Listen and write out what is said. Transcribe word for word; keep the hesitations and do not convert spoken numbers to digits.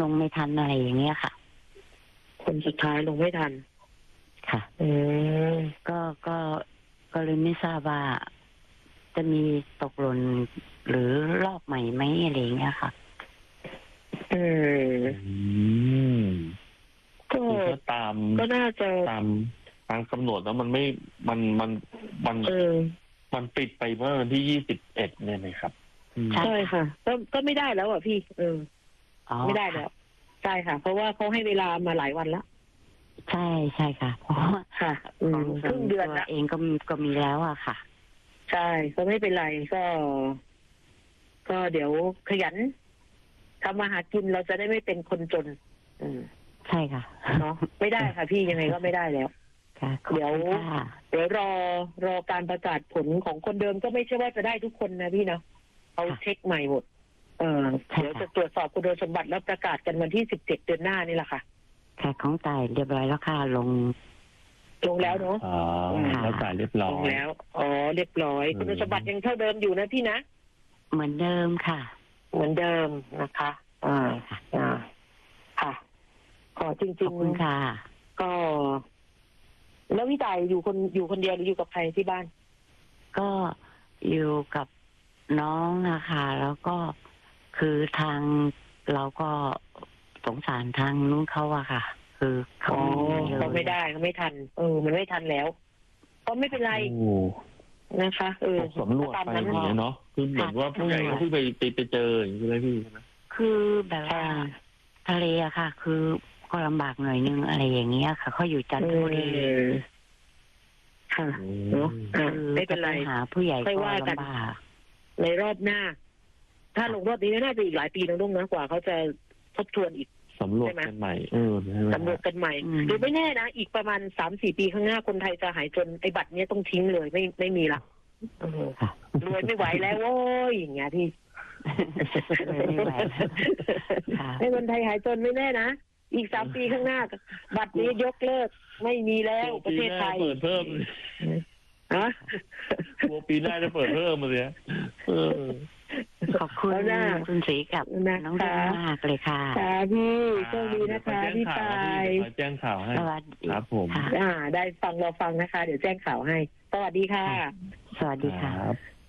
ลงไม่ทันอะไรอย่างเงี้ยค่ะคนสุดท้ายลงไม่ทันค่ะอืมก็ก็ก็เลยไม่ทราบว่าจะมีตกหล่นหรือรอบใหม่ไหมอะไรอย่างเงี้ยค่ะอืมก็ตามก็น่าจะตามตามกำหนดแล้วมันไม่มันมันมันเออมันปิดไปเมื่อวันที่ยี่สิบเอ็ดเนี่ยนะครับใช่ค่ะก็ก็ไม่ได้แล้วอ่ะพี่เออไม่ได้แล้วใช่ค่ะเพราะว่าเขาให้เวลามาหลายวันแล้วใช่ใช่ค่ะเพราะว่าค่ะของครึ่งเดือนละเองก็ก็มีแล้วอะค่ะใช่ก็ไม่เป็นไรก็ก็เดี๋ยวขยันทำมาหากินเราจะได้ไม่เป็นคนจนอืมใช่ค่ะเนาะไม่ได้ค่ะพี่ยังไงก็ไม่ได้แล้วเดี๋ยวเดี๋ยวรอรอการประกาศผลของคนเดิมก็ไม่ใช่ว่าจะได้ทุกคนนะพี่เนาะเขาเช็คใหม่หมดเออเดี๋ยวจะตรวจสอบคุณสมบัติแล้วประกาศกันวันที่สิบเจ็ดเดือนหน้านี่แหละค่ะค่ะของตายเรียบร้อยแล้วค่ะลงลงแล้วเนาะอ๋อแล้วจ่ายเรียบร้อยลงแล้วอ๋อเรียบร้อยคุณสมบัติยังเท่าเดิมอยู่นะพี่นะเหมือนเดิมค่ะเหมือนเดิมนะคะอ่าอ่าค่ะก็จริงๆขอบคุณค่ะก็แล้วพี่ตายอยู่คนอยู่คนเดียวหรืออยู่กับใครที่บ้านก็อยู่กับน้องนะคะแล้วก็คือทางเราก็สงสารทางนู้นเขาอะค่ะคือเขาเขาไม่ได้เขาไม่ทันเออมันไม่ทันแล้วก็ไม่เป็นไรนะคะเออสำรวจไปอย่างเงี้ยเนาะคือเหมือนว่าผู้ใหญ่เขาเพิ่งไปไปเจออย่างนี้เลยพี่ใช่ไหมคือแบบว่าทะเลอะค่ะคือก็ลำบากหน่อยนึงอะไรอย่างเงี้ยค่ะเขาอยู่จันทบุรีค่ะเนาะไม่เป็นไรหาผู้ใหญ่ก็ลำบากในรอบหน้าถ้าลงรอบนี้น่าจะอีกหลายปีน้องดุ้งนะกว่าเขาจะทบทวนอีกสำรวจกันใหม่เออสำรวจกันใหม่หรือไม่แน่นะอีกประมาณสามสี่ปีข้างหน้าคนไทยจะหายจนไอ้บัตรเนี้ยต้องทิ้งเลยไม่ไม่มีละรวยไม่ไหวแล้วโว้ยอย่างเงี้ยพี่ไม่ไหวให้คนไทยหายจนไม่แน่นะอีกสามปีข้างหน้าบัตรนี้ยกเลิกไม่มีแล้วประเทศไทยเปิดเพิ่มฮะกลัวปีหน้าจะเปิดเพิ่มมาเลยขอบคุณคุณศรีกับน้องดุ้งมากเลยค่ะค่ะพี่โชคดีนะคะพี่ตายแจ้งข่าวให้ครับผมอ่าได้ฟังรอฟังนะคะเดี๋ยวแจ้งข่าวให้สวัสดีค่ะสวัสดีค่ะ